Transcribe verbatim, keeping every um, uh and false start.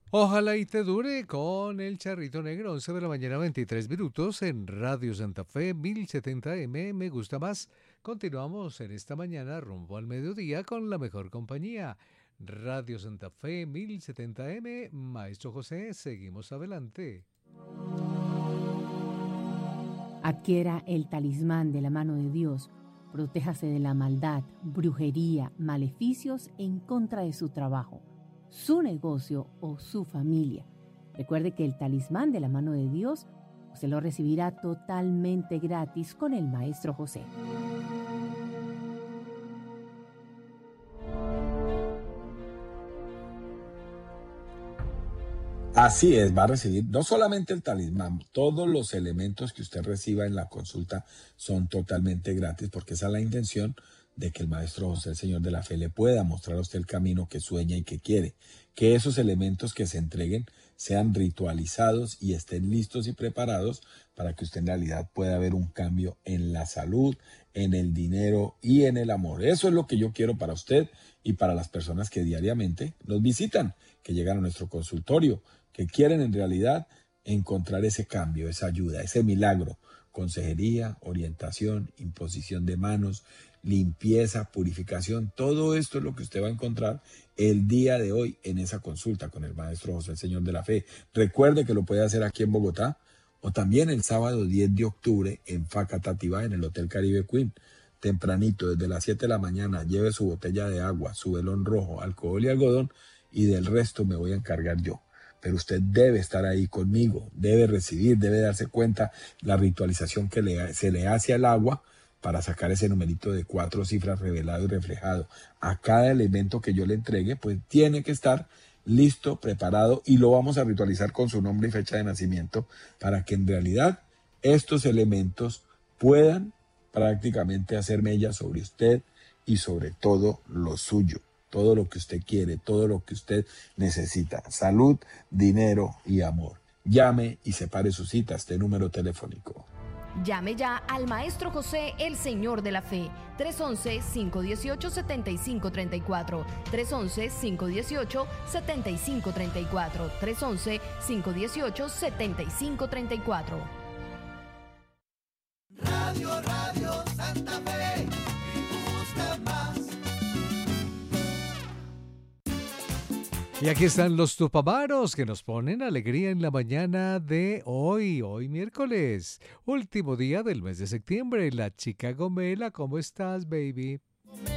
Ojalá y te dure con el Charrito Negro, once de la mañana, veintitrés minutos en Radio Santa Fe, mil setenta M, me gusta más. Continuamos en esta mañana rumbo al mediodía con la mejor compañía. Radio Santa Fe, mil setenta M, Maestro José, seguimos adelante. Adquiera el talismán de la mano de Dios. Protéjase de la maldad, brujería, maleficios en contra de su trabajo, su negocio o su familia. Recuerde que el talismán de la mano de Dios se lo recibirá totalmente gratis con el Maestro José. Así es, va a recibir no solamente el talismán, todos los elementos que usted reciba en la consulta son totalmente gratis, porque esa es la intención de que el Maestro José, el Señor de la Fe, le pueda mostrar a usted el camino que sueña y que quiere. Que esos elementos que se entreguen sean ritualizados y estén listos y preparados para que usted en realidad pueda ver un cambio en la salud, en el dinero y en el amor. Eso es lo que yo quiero para usted y para las personas que diariamente nos visitan, que llegan a nuestro consultorio, que quieren en realidad encontrar ese cambio, esa ayuda, ese milagro. Consejería, orientación, imposición de manos, limpieza, purificación, todo esto es lo que usted va a encontrar el día de hoy en esa consulta con el Maestro José, el Señor de la Fe. Recuerde que lo puede hacer aquí en Bogotá o también el sábado diez de octubre en Facatativá, en el Hotel Caribe Queen. Tempranito, desde las siete de la mañana, lleve su botella de agua, su velón rojo, alcohol y algodón, y del resto me voy a encargar yo. Pero usted debe estar ahí conmigo, debe recibir, debe darse cuenta la ritualización que le, se le hace al agua para sacar ese numerito de cuatro cifras revelado y reflejado. A cada elemento que yo le entregue, pues tiene que estar listo, preparado, y lo vamos a ritualizar con su nombre y fecha de nacimiento para que en realidad estos elementos puedan prácticamente hacer mella sobre usted y sobre todo lo suyo. Todo lo que usted quiere, todo lo que usted necesita. Salud, dinero y amor. Llame y separe su cita a este número telefónico. Llame ya al Maestro José, el Señor de la Fe, tres once, cinco dieciocho, setenta y cinco treinta y cuatro, tres once, cinco dieciocho, setenta y cinco treinta y cuatro, tres once, cinco dieciocho, setenta y cinco treinta y cuatro. Radio, Radio Santa Fe, me gusta más. Y aquí están los tupamaros que nos ponen alegría en la mañana de hoy, hoy miércoles, último día del mes de septiembre. La chica Gomela, ¿cómo estás, baby?